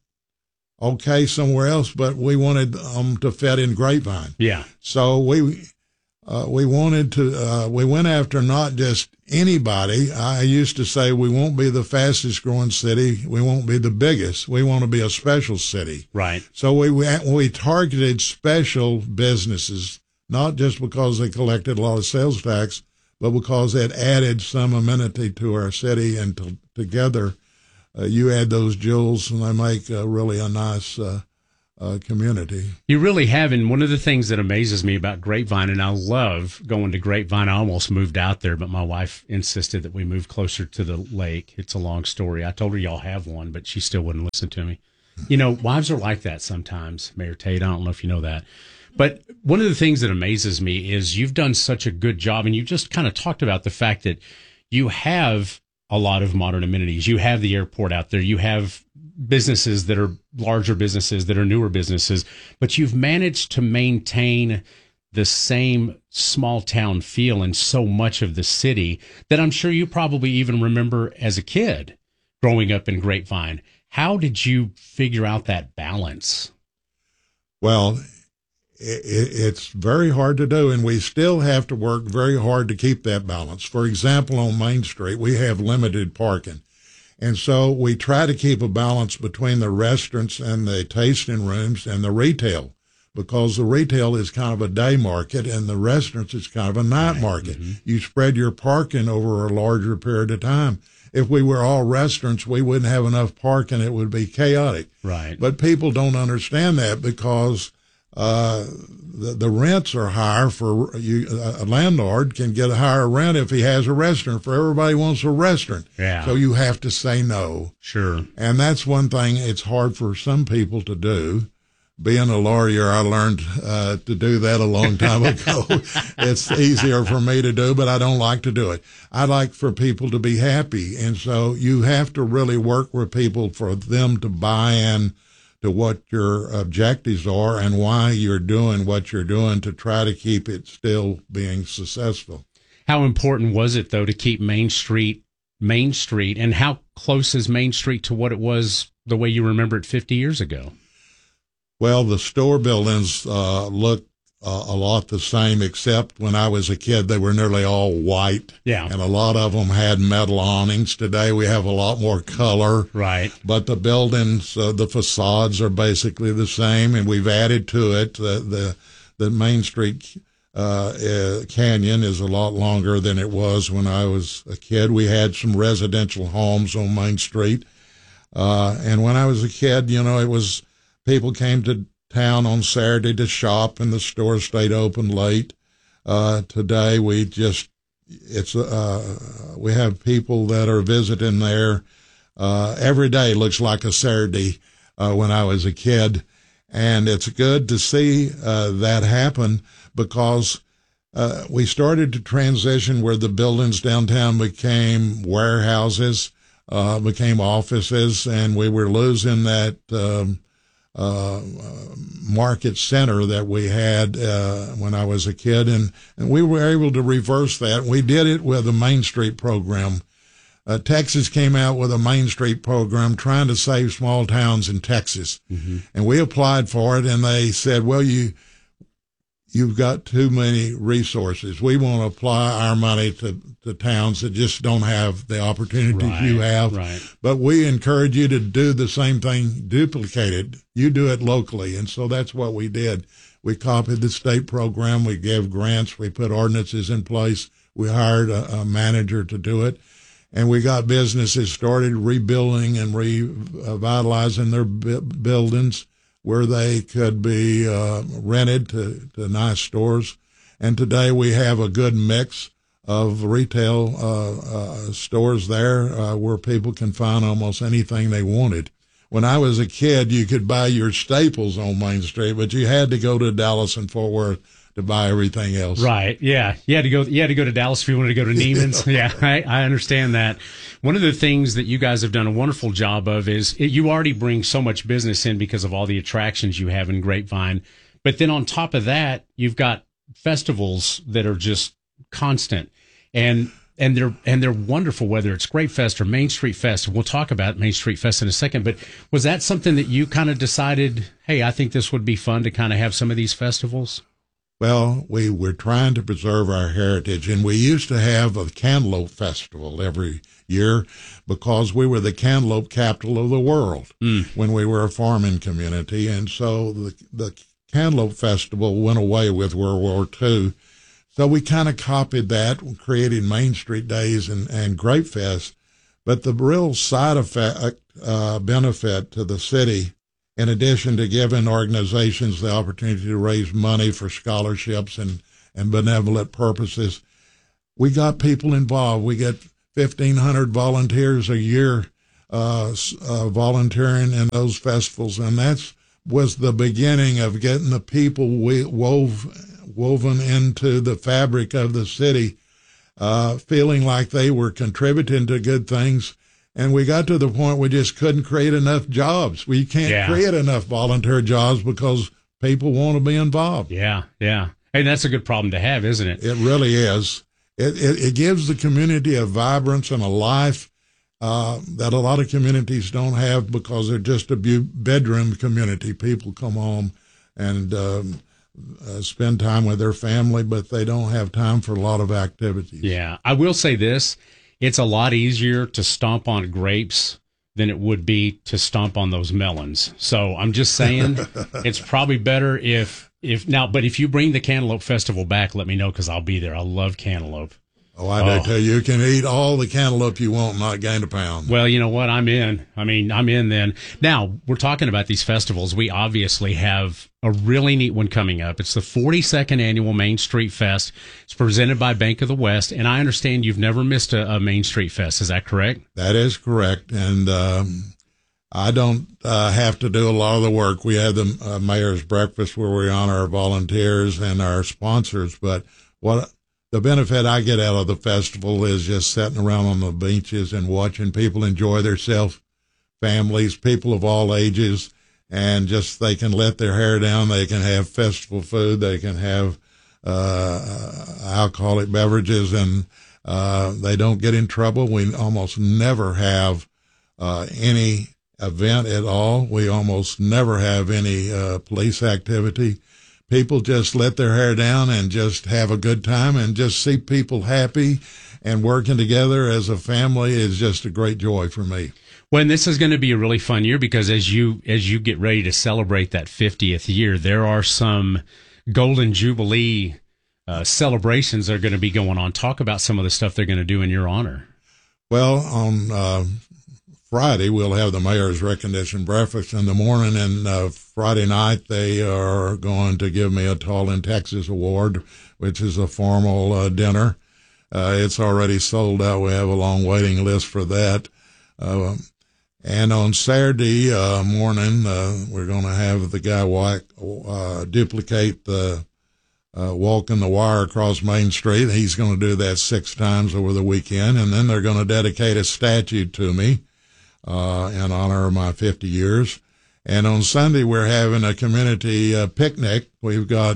okay somewhere else, but we wanted them to fit in Grapevine. Yeah. So we uh, we wanted to, uh, we went after not just anybody. I used to say we won't be the fastest growing city. We won't be the biggest. We want to be a special city. Right. So we, we, we targeted special businesses, not just because they collected a lot of sales tax, but because it added some amenity to our city. And to, together, uh, you add those jewels and they make uh, really a nice uh, uh, community. You really have. And one of the things that amazes me about Grapevine, and I love going to Grapevine. I almost moved out there, but my wife insisted that we move closer to the lake. It's a long story. I told her y'all have one, but she still wouldn't listen to me. You know, wives are like that sometimes, Mayor Tate. I don't know if you know that. But one of the things that amazes me is you've done such a good job, and you just kind of talked about the fact that you have a lot of modern amenities. You have the airport out there. You have businesses that are larger businesses, that are newer businesses, but you've managed to maintain the same small town feel in so much of the city that I'm sure you probably even remember as a kid growing up in Grapevine. How did you figure out that balance? Well, it, it's very hard to do, and we still have to work very hard to keep that balance. For example, on Main Street, we have limited parking. And so we try to keep a balance between the restaurants and the tasting rooms and the retail, because the retail is kind of a day market and the restaurants is kind of a night right. market. Mm-hmm. You spread your parking over a larger period of time. If we were all restaurants, we wouldn't have enough parking. It would be chaotic. Right. But people don't understand that because uh, the, the rents are higher for you. A landlord can get a higher rent if he has a restaurant. For everybody wants a restaurant. Yeah. So you have to say no. Sure. And that's one thing it's hard for some people to do. Being a lawyer, I learned uh, to do that a long time ago. It's easier for me to do, but I don't like to do it. I like for people to be happy. And so you have to really work with people for them to buy in to what your objectives are and why you're doing what you're doing to try to keep it still being successful. How important was it, though, to keep Main Street Main Street? And how close is Main Street to what it was the way you remember it fifty years ago? Well, the store buildings uh, look uh, a lot the same, except when I was a kid, they were nearly all white. Yeah. And a lot of them had metal awnings. Today, we have a lot more color. Right. But the buildings, uh, the facades are basically the same, and we've added to it. The, the, the Main Street uh, uh, Canyon is a lot longer than it was when I was a kid. We had some residential homes on Main Street. Uh, and when I was a kid, you know, it was... people came to town on Saturday to shop, and the stores stayed open late. Uh, today, we just, it's, uh, we have people that are visiting there. Uh, every day looks like a Saturday, uh, when I was a kid. And it's good to see, uh, that happen because, uh, we started to transition where the buildings downtown became warehouses, uh, became offices, and we were losing that, um, Uh, market center that we had uh, when I was a kid, and, and we were able to reverse that. We did it with a Main Street program. Uh, Texas came out with a Main Street program trying to save small towns in Texas, mm-hmm. and we applied for it, and they said, well, you, you've got too many resources. We want to apply our money to, to towns that just don't have the opportunities right, you have. Right. But we encourage you to do the same thing, duplicate it. You do it locally. And so that's what we did. We copied the state program. We gave grants. We put ordinances in place. We hired a, a manager to do it. And we got businesses started rebuilding and revitalizing their b- buildings where they could be uh, rented to, to nice stores. And today we have a good mix of retail uh, uh, stores there uh, where people can find almost anything they wanted. When I was a kid, you could buy your staples on Main Street, but you had to go to Dallas and Fort Worth to buy everything else. Right. Yeah. You had to go. You had to go to Dallas if you wanted to go to Neiman's. Yeah. I, I understand that. One of the things that you guys have done a wonderful job of is it, you already bring so much business in because of all the attractions you have in Grapevine, but then on top of that, you've got festivals that are just constant, and and they're and they're wonderful. Whether it's Grape Fest or Main Street Fest, we'll talk about Main Street Fest in a second. But was that something that you kind of decided? Hey, I think this would be fun to kind of have some of these festivals. Well, we were trying to preserve our heritage, and we used to have a Cantaloupe Festival every year because we were the cantaloupe capital of the world mm. when we were a farming community. And so the, the Cantaloupe Festival went away with World War Two. So we kind of copied that, created Main Street Days and, and Grape Fest. But the real side effect, uh, benefit to the city, in addition to giving organizations the opportunity to raise money for scholarships and, and benevolent purposes, we got people involved. We get fifteen hundred volunteers a year uh, uh, volunteering in those festivals, and that's was the beginning of getting the people we wove, woven into the fabric of the city, uh, feeling like they were contributing to good things. And we got to the point we just couldn't create enough jobs. We can't yeah. create enough volunteer jobs because people want to be involved. Yeah, yeah. And that's a good problem to have, isn't it? It really is. It it, it gives the community a vibrance and a life uh, that a lot of communities don't have because they're just a bedroom community. People come home and um, uh, spend time with their family, but they don't have time for a lot of activities. Yeah. I will say this. It's a lot easier to stomp on grapes than it would be to stomp on those melons. So I'm just saying it's probably better if, if now, but if you bring the Cantaloupe Festival back, let me know because I'll be there. I love cantaloupe. Oh, I do tell you, you can eat all the cantaloupe you want and not gain a pound. Well, you know what? I'm in. I mean, I'm in then. Now, we're talking about these festivals. We obviously have a really neat one coming up. It's the forty-second Annual Main Street Fest. It's presented by Bank of the West, and I understand you've never missed a, a Main Street Fest. Is that correct? That is correct, and um, I don't uh, have to do a lot of the work. We have the uh, Mayor's Breakfast where we honor our volunteers and our sponsors, but what the benefit I get out of the festival is just sitting around on the beaches and watching people enjoy themselves, families, people of all ages, and just they can let their hair down. They can have festival food. They can have uh, alcoholic beverages, and uh, they don't get in trouble. We almost never have uh, any event at all. We almost never have any uh, police activity. People just let their hair down and just have a good time, and just see people happy and working together as a family is just a great joy for me. Well, and this is going to be a really fun year because as you as you get ready to celebrate that fiftieth year, there are some Golden Jubilee uh, celebrations that are going to be going on. Talk about some of the stuff they're going to do in your honor. Well, on uh, Friday, we'll have the Mayor's Recognition Breakfast in the morning, and uh, Friday night they are going to give me a Tall in Texas Award, which is a formal uh, dinner. Uh, it's already sold out. We have a long waiting list for that. Uh, and on Saturday uh, morning, uh, we're going to have the guy walk, uh, duplicate the uh, walking the wire across Main Street. He's going to do that six times over the weekend, and then they're going to dedicate a statue to me uh, in honor of my fifty years. And on Sunday, we're having a community uh, picnic. We've got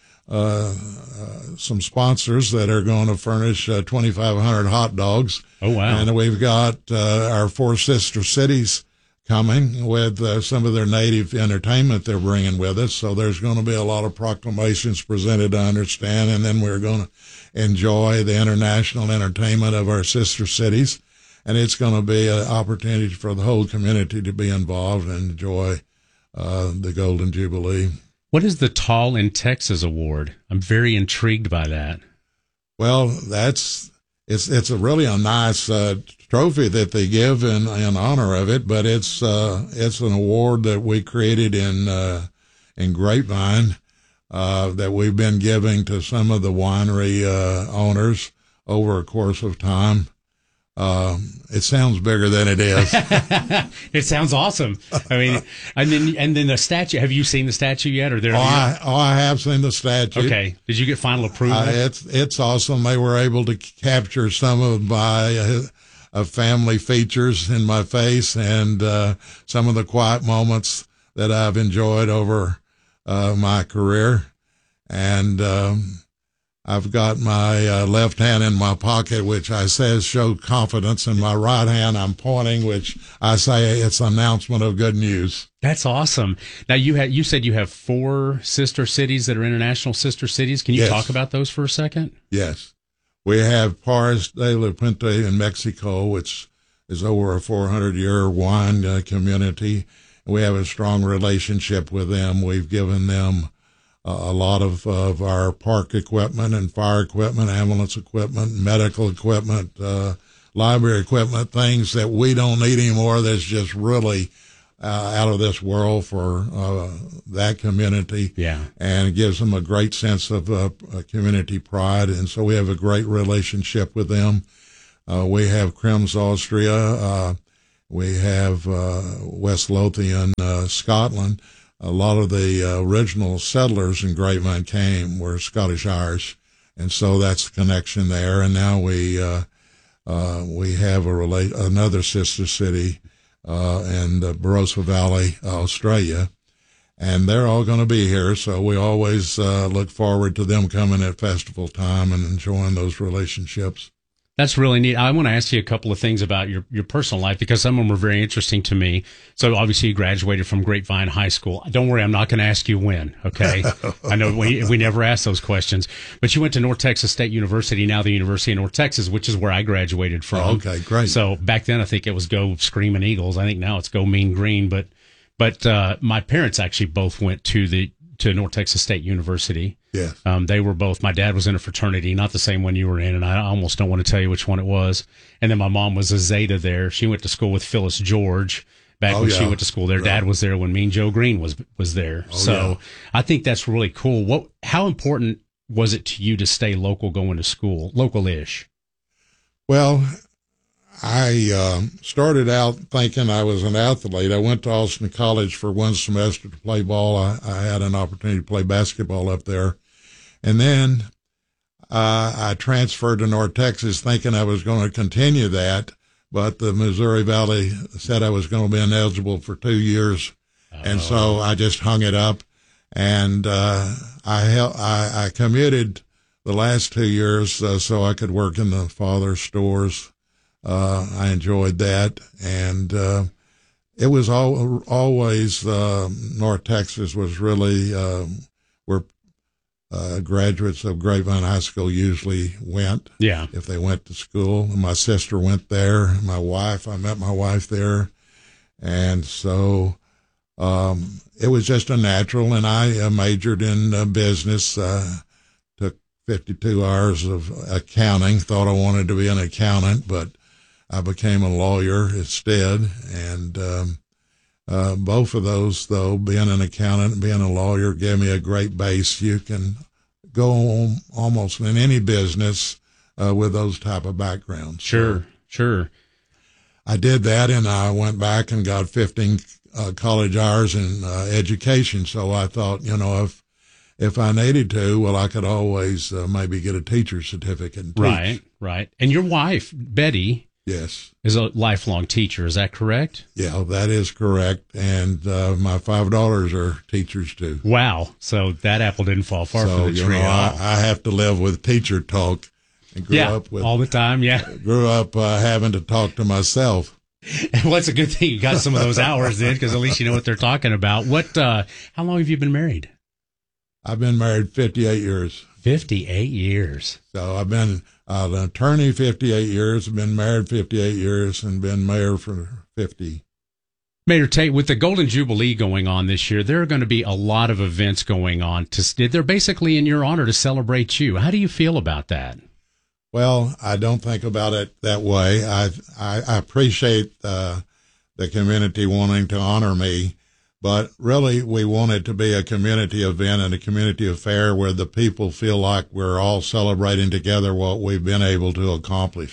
uh, uh, some sponsors that are going to furnish uh, twenty-five hundred hot dogs. Oh, wow. And we've got uh, our four sister cities coming with uh, some of their native entertainment they're bringing with us. So there's going to be a lot of proclamations presented, I understand, and then we're going to enjoy the international entertainment of our sister cities. And it's going to be an opportunity for the whole community to be involved and enjoy uh, the Golden Jubilee. What is the Tall in Texas Award? I'm very intrigued by that. Well, that's it's it's a really a nice uh, trophy that they give in in honor of it, but it's uh, it's an award that we created in uh, in Grapevine uh, that we've been giving to some of the winery uh, owners over a course of time. Um, it sounds bigger than it is. It sounds awesome. I mean, and then and then the statue. Have you seen the statue yet? Or there? Oh, I, oh, I have seen the statue. Okay. Did you get final approval? Uh, it's it's awesome. They were able to capture some of my uh, uh, family features in my face and uh, some of the quiet moments that I've enjoyed over uh, my career. And um, I've got my uh, left hand in my pocket, which I says show confidence, and my right hand I'm pointing, which I say it's an announcement of good news. That's awesome. Now you had you said you have four sister cities that are international sister cities. Can you Yes. talk about those for a second? Yes. We have Pares de la Puente in Mexico, which is over a four hundred year wine uh, community. We have a strong relationship with them. We've given them uh, a lot of, of our park equipment and fire equipment, ambulance equipment, medical equipment, uh, library equipment, things that we don't need anymore that's just really uh, out of this world for uh, that community. Yeah. And it gives them a great sense of uh, community pride. And so we have a great relationship with them. Uh, we have Krems, Austria. Uh, we have uh, West Lothian, uh, Scotland. A lot of the uh, original settlers in Grapevine came were Scottish Irish. And so that's the connection there. And now we uh, uh, we have a relate another sister city uh, in the Barossa Valley, Australia. And they're all going to be here, so we always uh, look forward to them coming at festival time and enjoying those relationships. That's really neat. I want to ask you a couple of things about your, your personal life because some of them were very interesting to me. So obviously you graduated from Grapevine High School. Don't worry, I'm not going to ask you when, okay? I know we we never ask those questions. But you went to North Texas State University, now the University of North Texas, which is where I graduated from. Oh, okay, great. So back then I think it was Go Screaming Eagles. I think now it's Go Mean Green. But but uh, my parents actually both went to the to North Texas State University. Yes. Um, they were both, my dad was in a fraternity, not the same one you were in, and I almost don't want to tell you which one it was. And then my mom was a Zeta there. She went to school with Phyllis George back Oh, when she yeah. went to school there. Right. Dad was there when Mean Joe Green was was there. Oh, so yeah. I think that's really cool. What? How important was it to you to stay local going to school, local-ish? Well, I um, started out thinking I was an athlete. I went to Austin College for one semester to play ball. I, I had an opportunity to play basketball up there. And then uh, I transferred to North Texas thinking I was going to continue that, but the Missouri Valley said I was going to be ineligible for two years. Oh. And so I just hung it up. And uh, I, hel- I I commuted the last two years uh, so I could work in the father's stores. Uh, I enjoyed that. And uh, it was all, always uh, North Texas was really uh, where Uh, graduates of Grapevine High School usually went. Yeah. If they went to school. My sister went there. My wife, I met my wife there. And so um, it was just a natural. And I uh, majored in uh, business, uh, took fifty-two hours of accounting, thought I wanted to be an accountant, but I became a lawyer instead. And um, Uh, both of those, though, being an accountant and being a lawyer, gave me a great base. You can go on almost in any business uh, with those type of backgrounds. Sure, So sure. I did that, and I went back and got fifteen uh, college hours in uh, education. So I thought, you know, if if I needed to, well, I could always uh, maybe get a teacher's certificate and teach. Right, right. And your wife, Betty, Yes. is a lifelong teacher. Is that correct? Yeah, that is correct. And uh, my five daughters are teachers, too. Wow. So that apple didn't fall far So, from the you tree know, at all. I, I have to live with teacher talk. And grew Yeah, up with, all the time, yeah. Grew up uh, having to talk to myself. Well, it's a good thing you got some of those hours in, because at least you know what they're talking about. What? Uh, how long have you been married? I've been married fifty-eight years. fifty-eight years. So I've been uh, an attorney fifty-eight years, been married fifty-eight years, and been mayor for fifty. Mayor Tate, with the Golden Jubilee going on this year, there are going to be a lot of events going on. To, they're basically in your honor to celebrate you. How do you feel about that? Well, I don't think about it that way. I I, I appreciate uh, the community wanting to honor me, but really we want it to be a community event and a community affair where the people feel like we're all celebrating together what we've been able to accomplish.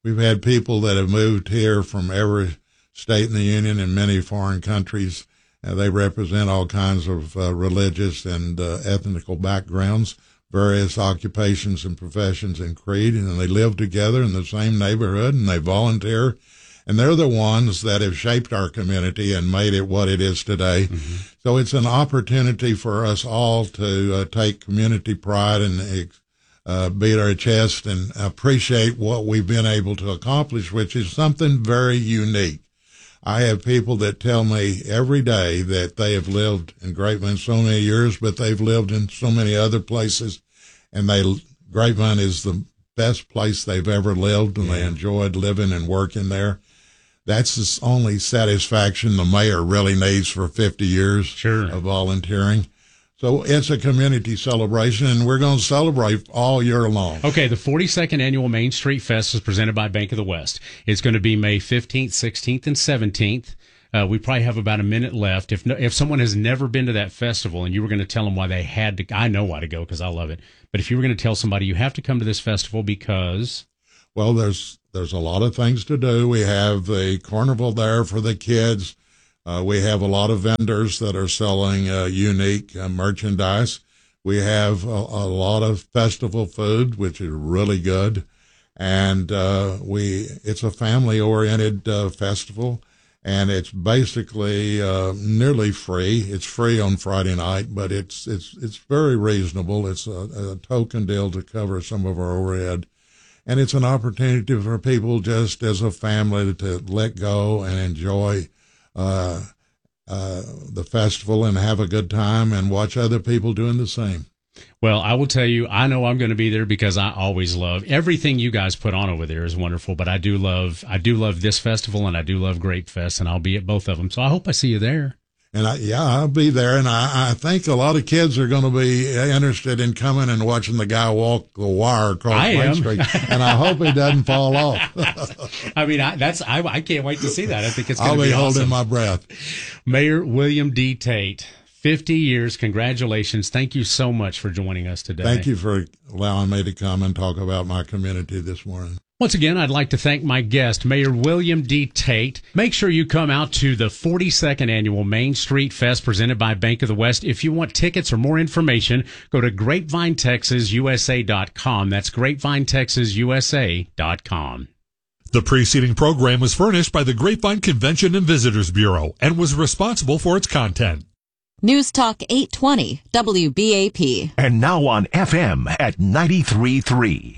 We've had people that have moved here from every state in the Union and many foreign countries. Uh, they represent all kinds of uh, religious and uh, ethnical backgrounds, various occupations and professions and creed, and they live together in the same neighborhood, and they volunteer. And they're the ones that have shaped our community and made it what it is today. Mm-hmm. So it's an opportunity for us all to uh, take community pride and uh, beat our chest and appreciate what we've been able to accomplish, which is something very unique. I have people that tell me every day that they have lived in Grapevine so many years, but they've lived in so many other places, and they Grapevine is the best place they've ever lived, and yeah. they enjoyed living and working there. That's the only satisfaction the mayor really needs for fifty years sure. of volunteering. So it's a community celebration, and we're going to celebrate all year long. Okay, the forty-second Annual Main Street Fest is presented by Bank of the West. It's going to be May fifteenth, sixteenth, and seventeenth. Uh, we probably have about a minute left. If no, if someone has never been to that festival and you were going to tell them why they had to, I know why to go because I love it. But if you were going to tell somebody you have to come to this festival because... Well, there's there's a lot of things to do. We have the carnival there for the kids. Uh, we have a lot of vendors that are selling uh, unique uh, merchandise. We have a, a lot of festival food, which is really good. And uh, we it's a family-oriented uh, festival, and it's basically uh, nearly free. It's free on Friday night, but it's it's it's very reasonable. It's a, a token deal to cover some of our overhead. And it's an opportunity for people just as a family to let go and enjoy uh, uh, the festival and have a good time and watch other people doing the same. Well, I will tell you, I know I'm going to be there because I always love everything you guys put on over there is wonderful. But I do love, I do love this festival, and I do love Grape Fest, and I'll be at both of them. So I hope I see you there. And I, yeah, I'll be there, and I, I think a lot of kids are going to be interested in coming and watching the guy walk the wire across I Main am. Street, and I hope he doesn't fall off. I mean, I, that's I, I can't wait to see that. I think it's going I'll to be, be holding awesome. my breath. Mayor William D. Tate, fifty years. Congratulations. Thank you so much for joining us today. Thank you for allowing me to come and talk about my community this morning. Once again, I'd like to thank my guest, Mayor William D. Tate. Make sure you come out to the forty-second Annual Main Street Fest presented by Bank of the West. If you want tickets or more information, go to grapevine texas u s a dot com. That's grapevine texas u s a dot com. The preceding program was furnished by the Grapevine Convention and Visitors Bureau and was responsible for its content. News Talk eight twenty, W B A P. And now on F M at ninety-three point three.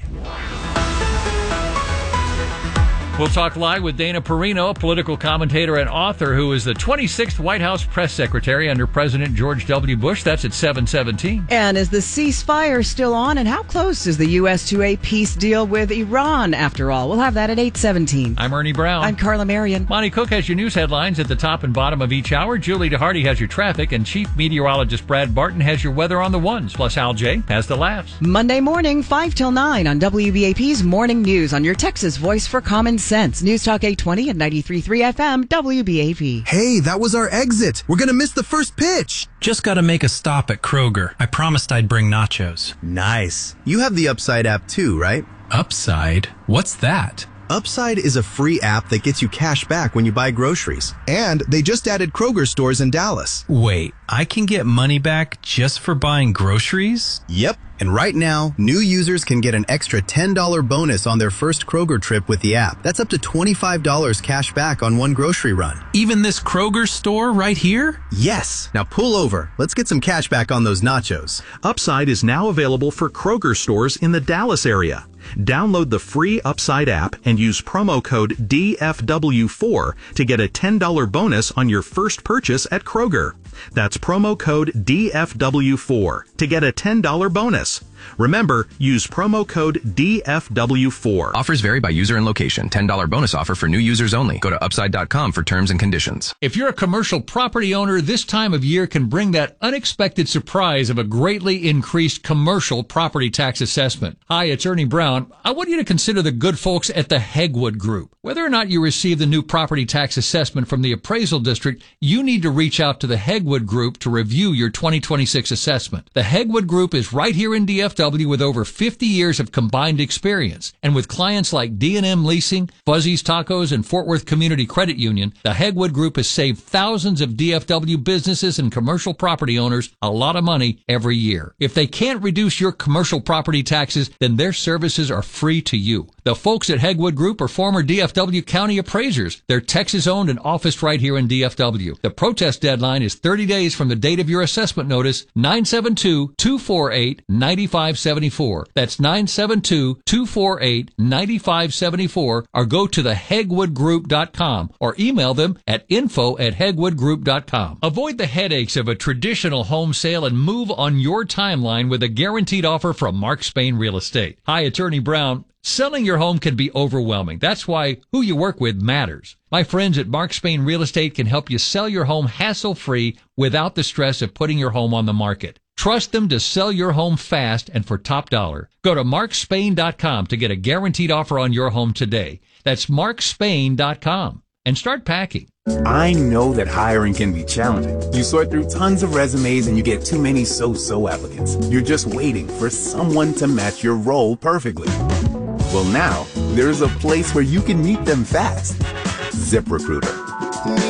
We'll talk live with Dana Perino, a political commentator and author who is the twenty-sixth White House press secretary under President George W. Bush. That's at seven seventeen. And is the ceasefire still on? And how close is the U S to a peace deal with Iran, after all? We'll have that at eight seventeen. I'm Ernie Brown. I'm Carla Marion. Monty Cook has your news headlines at the top and bottom of each hour. Julie DeHardy has your traffic. And Chief Meteorologist Brad Barton has your weather on the ones. Plus Al J has the laughs. Monday morning, five till nine on W B A P's Morning News on your Texas Voice for Common Sense. News Talk eight twenty and ninety-three point three F M, W B A P. Hey, that was our exit. We're going to miss the first pitch. Just got to make a stop at Kroger. I promised I'd bring nachos. Nice. You have the Upside app too, right? Upside? What's that? Upside is a free app that gets you cash back when you buy groceries. And they just added Kroger stores in Dallas. Wait, I can get money back just for buying groceries? Yep. And right now, new users can get an extra ten dollars bonus on their first Kroger trip with the app. That's up to twenty-five dollars cash back on one grocery run. Even this Kroger store right here? Yes. Now pull over. Let's get some cash back on those nachos. Upside is now available for Kroger stores in the Dallas area. Download the free Upside app and use promo code D F W four to get a ten dollars bonus on your first purchase at Kroger. That's promo code D F W four to get a ten dollars bonus. Remember, use promo code D F W four. Offers vary by user and location. ten dollars bonus offer for new users only. Go to upside dot com for terms and conditions. If you're a commercial property owner, this time of year can bring that unexpected surprise of a greatly increased commercial property tax assessment. Hi, it's Ernie Brown. I want you to consider the good folks at the Hegwood Group. Whether or not you receive the new property tax assessment from the appraisal district, you need to reach out to the Hegwood Group to review your twenty twenty-six assessment. The Hegwood Group is right here in D F W with over fifty years of combined experience. And with clients like D and M Leasing, Fuzzy's Tacos, and Fort Worth Community Credit Union, the Hegwood Group has saved thousands of D F W businesses and commercial property owners a lot of money every year. If they can't reduce your commercial property taxes, then their services are free to you. The folks at Hegwood Group are former D F W county appraisers. They're Texas-owned and officed right here in D F W. The protest deadline is thirty days from the date of your assessment notice, nine seven two, two four eight, nine five seven four. That's nine seven two, two four eight, nine five seven four, or go to the hegwood group dot com or email them at info at hegwood group dot com. Avoid the headaches of a traditional home sale and move on your timeline with a guaranteed offer from Mark Spain Real Estate. Hi, Attorney Brown. Selling your home can be overwhelming. That's why who you work with matters. My friends at Mark Spain Real Estate can help you sell your home hassle-free without the stress of putting your home on the market. Trust them to sell your home fast and for top dollar. Go to mark spain dot com to get a guaranteed offer on your home today. That's mark spain dot com. And start packing. I know that hiring can be challenging. You sort through tons of resumes and you get too many so-so applicants. You're just waiting for someone to match your role perfectly. Well, now, there's a place where you can meet them fast. ZipRecruiter.